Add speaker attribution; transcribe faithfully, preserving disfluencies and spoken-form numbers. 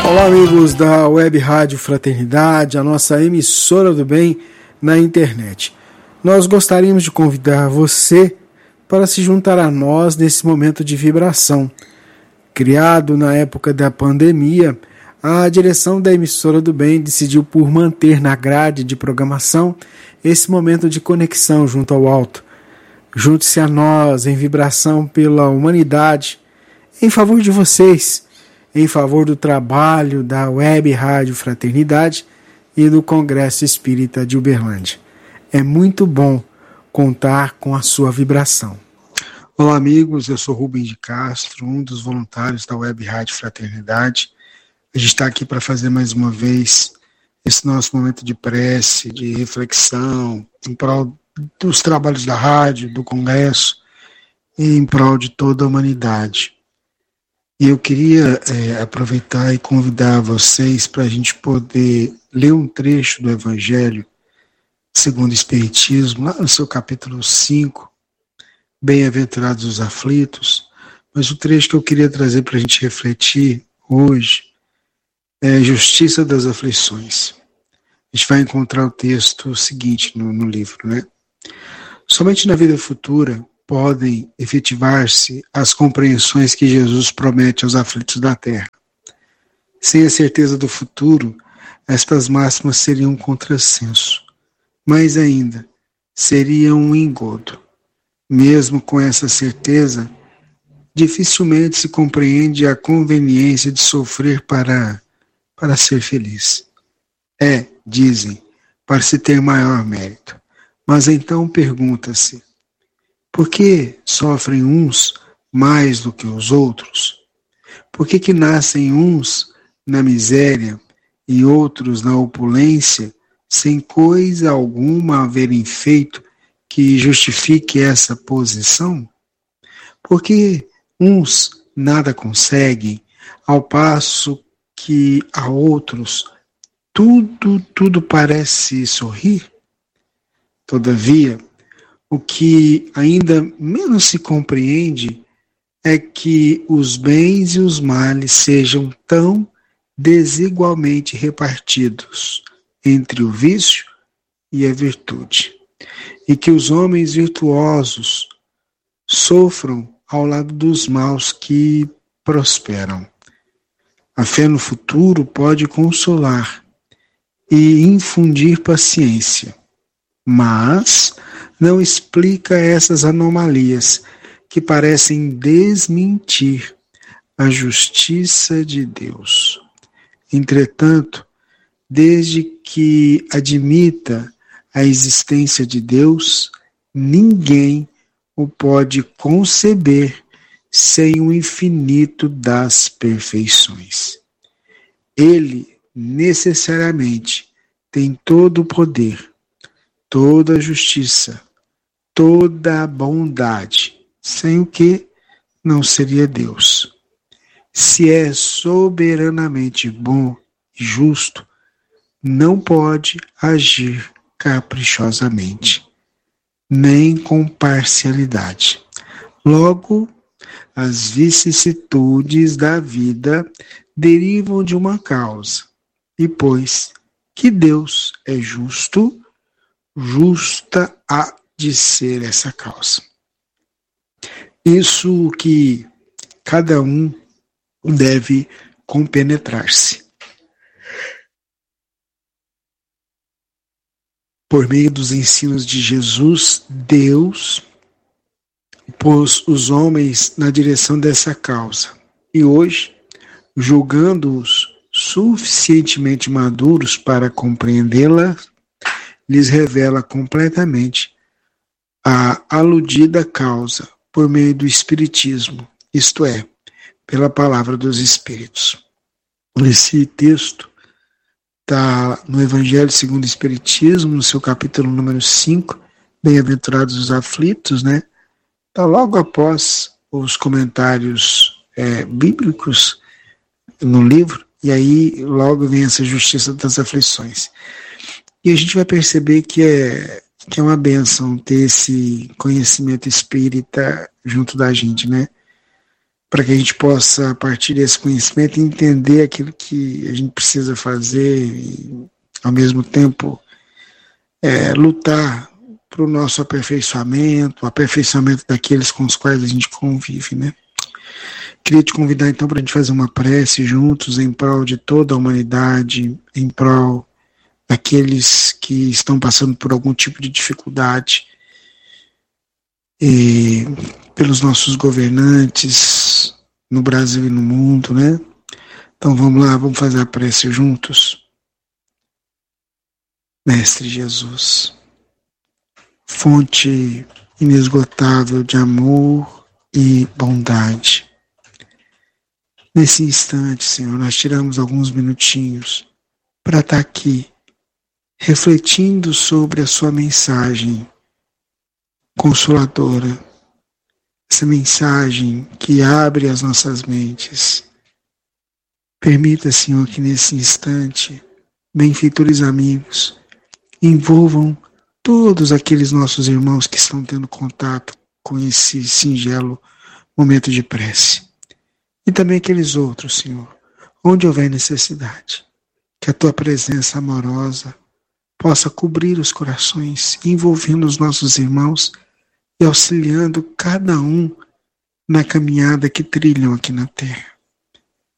Speaker 1: Olá, amigos da Web Rádio Fraternidade, a nossa emissora do bem na internet. Nós gostaríamos de convidar você para se juntar a nós nesse momento de vibração. Criado na época da pandemia, a direção da emissora do bem decidiu por manter na grade de programação esse momento de conexão junto ao alto. Junte-se a nós em vibração pela humanidade, em favor de vocês, em favor do trabalho da Web Rádio Fraternidade e do Congresso Espírita de Uberlândia. É muito bom contar com a sua vibração.
Speaker 2: Olá, amigos, eu sou Rubem de Castro, um dos voluntários da Web Rádio Fraternidade. A gente está aqui para fazer mais uma vez esse nosso momento de prece, de reflexão, em prol dos trabalhos da rádio, do Congresso e em prol de toda a humanidade. E eu queria é, aproveitar e convidar vocês para a gente poder ler um trecho do Evangelho segundo o Espiritismo, lá no seu capítulo cinco, Bem-aventurados os aflitos, mas o trecho que eu queria trazer para a gente refletir hoje é Justiça das Aflições. A gente vai encontrar o texto seguinte no, no livro, né? Somente na vida futura podem efetivar-se as compreensões que Jesus promete aos aflitos da terra. Sem a certeza do futuro, estas máximas seriam um contrassenso. Mais ainda, seriam um engodo. Mesmo com essa certeza, dificilmente se compreende a conveniência de sofrer para, para ser feliz. É, dizem, para se ter maior mérito. Mas então pergunta-se, por que sofrem uns mais do que os outros? Por que que nascem uns na miséria e outros na opulência, sem coisa alguma haverem feito que justifique essa posição? Por que uns nada conseguem, ao passo que a outros tudo, tudo parece sorrir? Todavia, o que ainda menos se compreende é que os bens e os males sejam tão desigualmente repartidos entre o vício e a virtude, e que os homens virtuosos sofram ao lado dos maus que prosperam. A fé no futuro pode consolar e infundir paciência, mas não explica essas anomalias que parecem desmentir a justiça de Deus. Entretanto, desde que admita a existência de Deus, ninguém o pode conceber sem o infinito das perfeições. Ele necessariamente tem todo o poder, toda a justiça, toda a bondade, sem o que não seria Deus. Se é soberanamente bom e justo, não pode agir caprichosamente, nem com parcialidade. Logo, as vicissitudes da vida derivam de uma causa, e pois que Deus é justo, justa há de ser essa causa. Isso que cada um deve compenetrar-se. Por meio dos ensinos de Jesus, Deus pôs os homens na direção dessa causa. E hoje, julgando-os suficientemente maduros para compreendê-la, lhes revela completamente a aludida causa por meio do Espiritismo, isto é, pela palavra dos Espíritos. Esse texto está no Evangelho segundo o Espiritismo, no seu capítulo número cinco, Bem-aventurados os aflitos, né? Está logo após os comentários é, bíblicos no livro, e aí logo vem essa justiça das aflições. E a gente vai perceber que é, que é uma bênção ter esse conhecimento espírita junto da gente, né? para que a gente possa, a partir desse conhecimento, entender aquilo que a gente precisa fazer e, ao mesmo tempo, é, lutar para o nosso aperfeiçoamento, o aperfeiçoamento daqueles com os quais a gente convive, né? Queria te convidar, então, para a gente fazer uma prece juntos em prol de toda a humanidade, em prol daqueles que estão passando por algum tipo de dificuldade, e pelos nossos governantes no Brasil e no mundo, né? Então vamos lá, vamos fazer a prece juntos. Mestre Jesus, fonte inesgotável de amor e bondade, nesse instante, Senhor, nós tiramos alguns minutinhos para estar aqui refletindo sobre a sua mensagem consoladora, essa mensagem que abre as nossas mentes. Permita, Senhor, que nesse instante, benfeitores amigos, envolvam todos aqueles nossos irmãos que estão tendo contato com esse singelo momento de prece. E também aqueles outros, Senhor, onde houver necessidade, que a Tua presença amorosa possa cobrir os corações, envolvendo os nossos irmãos e auxiliando cada um na caminhada que trilham aqui na terra.